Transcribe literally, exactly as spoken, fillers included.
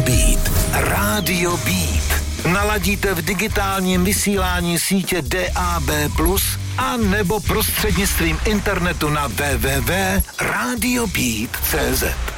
Beat. Rádio Beat. Naladíte v digitálním vysílání sítě D A B plus, a nebo prostřednictvím internetu na w w w tečka radio beat tečka c z.